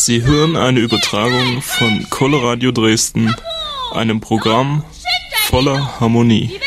Sie hören eine Übertragung von Coloradio Dresden, einem Programm voller Harmonie.